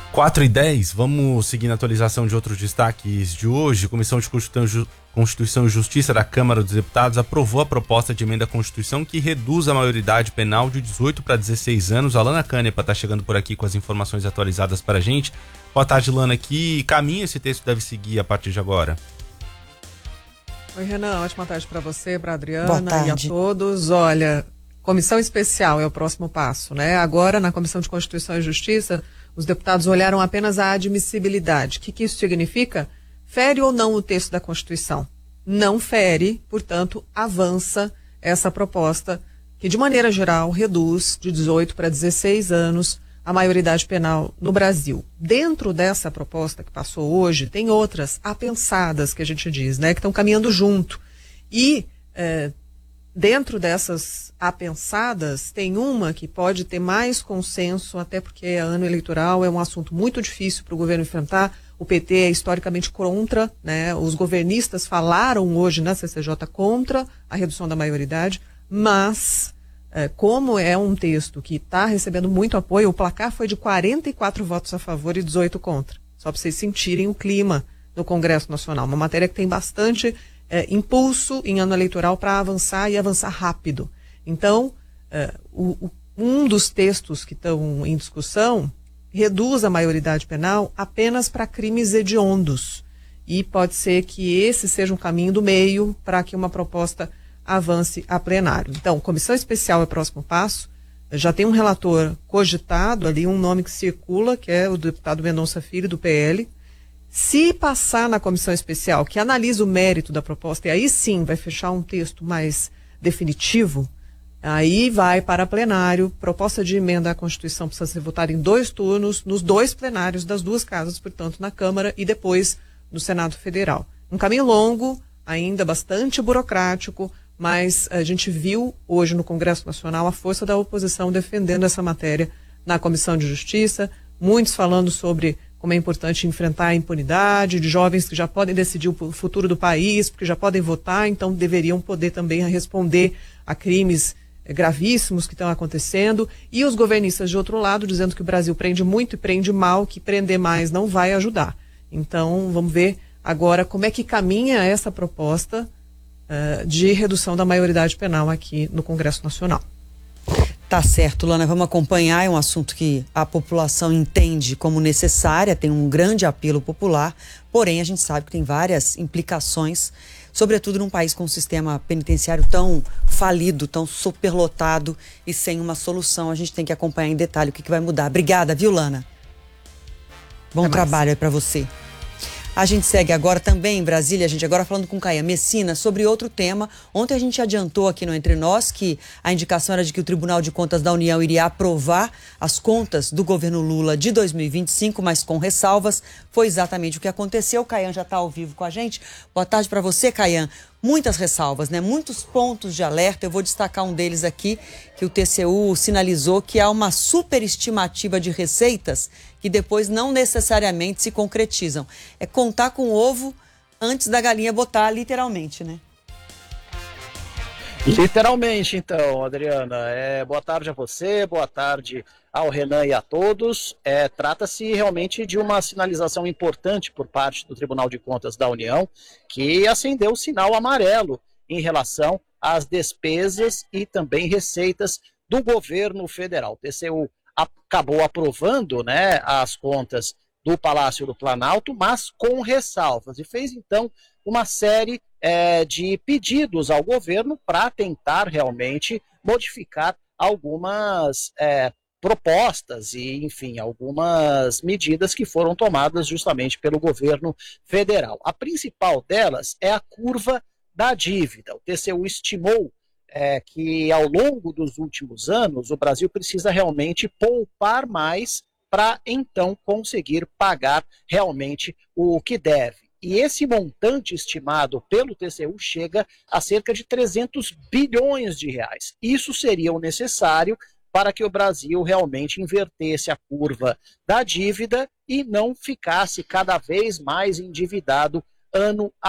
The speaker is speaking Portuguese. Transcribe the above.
4h10, vamos seguir na atualização de outros destaques de hoje. A Comissão de Constituição e Justiça da Câmara dos Deputados aprovou a proposta de emenda à Constituição que reduz a maioridade penal de 18 para 16 anos. A Lana Canepa está chegando por aqui com as informações atualizadas para a gente. Boa tarde, Lana. Que caminho esse texto deve seguir a partir de agora? Oi, Renan. Ótima tarde para você, para a Adriana e a todos. Olha, comissão especial é o próximo passo, né? Agora, na Comissão de Constituição e Justiça, os deputados olharam apenas a admissibilidade. O que isso significa? Fere ou não o texto da Constituição? Não fere, portanto, avança essa proposta que, de maneira geral, reduz de 18 para 16 anos a maioridade penal no Brasil. Dentro dessa proposta que passou hoje, tem outras apensadas, que a gente diz, né, que estão caminhando junto. E dentro dessas apensadas, tem uma que pode ter mais consenso, até porque é ano eleitoral, é um assunto muito difícil para o governo enfrentar. O PT é historicamente contra, né? Os governistas falaram hoje na CCJ contra a redução da maioridade, mas como é um texto que está recebendo muito apoio, o placar foi de 44 votos a favor e 18 contra. Só para vocês sentirem o clima no Congresso Nacional. Uma matéria que tem bastante impulso em ano eleitoral para avançar e avançar rápido. Então, um dos textos que estão em discussão reduz a maioridade penal apenas para crimes hediondos. E pode ser que esse seja um caminho do meio para que uma proposta avance a plenário. Então, comissão especial é o próximo passo. Já tem um relator cogitado ali, um nome que circula, que é o deputado Mendonça Filho, do PL. Se passar na comissão especial, que analisa o mérito da proposta, e aí sim vai fechar um texto mais definitivo, aí vai para plenário, proposta de emenda à Constituição precisa ser votada em 2 turnos, nos 2 plenários das 2 casas, portanto, na Câmara e depois no Senado Federal. Um caminho longo, ainda bastante burocrático, mas a gente viu hoje no Congresso Nacional a força da oposição defendendo essa matéria na Comissão de Justiça, muitos falando sobre como é importante enfrentar a impunidade de jovens que já podem decidir o futuro do país, porque já podem votar, então deveriam poder também responder a crimes gravíssimos que estão acontecendo, e os governistas de outro lado dizendo que o Brasil prende muito e prende mal, que prender mais não vai ajudar. Então vamos ver agora como é que caminha essa proposta de redução da maioridade penal aqui no Congresso Nacional. Tá certo, Lana, vamos acompanhar, é um assunto que a população entende como necessária, tem um grande apelo popular, porém a gente sabe que tem várias implicações, sobretudo num país com um sistema penitenciário tão falido, tão superlotado e sem uma solução. A gente tem que acompanhar em detalhe o que vai mudar. Obrigada, viu, Lana? Bom trabalho aí pra você. A gente segue agora também em Brasília, a gente agora falando com Caian Messina sobre outro tema. Ontem a gente adiantou aqui no Entre Nós que a indicação era de que o Tribunal de Contas da União iria aprovar as contas do governo Lula de 2025, mas com ressalvas. Foi exatamente o que aconteceu. O Caian já está ao vivo com a gente. Boa tarde para você, Caian. Muitas ressalvas, né? Muitos pontos de alerta. Eu vou destacar um deles aqui, que o TCU sinalizou que há uma superestimativa de receitas que depois não necessariamente se concretizam. É contar com o ovo antes da galinha botar, literalmente, né? Literalmente, então, Adriana. Boa tarde a você, boa tarde ao Renan e a todos. Trata-se realmente de uma sinalização importante por parte do Tribunal de Contas da União, que acendeu o sinal amarelo em relação às despesas e também receitas do governo federal. O TCU acabou aprovando, né, as contas do Palácio do Planalto, mas com ressalvas, e fez então uma série de pedidos ao governo para tentar realmente modificar algumas propostas e, enfim, algumas medidas que foram tomadas justamente pelo governo federal. A principal delas é a curva da dívida. O TCU estimou que ao longo dos últimos anos o Brasil precisa realmente poupar mais para então conseguir pagar realmente o que deve. E esse montante estimado pelo TCU chega a cerca de 300 bilhões de reais. Isso seria o necessário para que o Brasil realmente invertesse a curva da dívida e não ficasse cada vez mais endividado ano a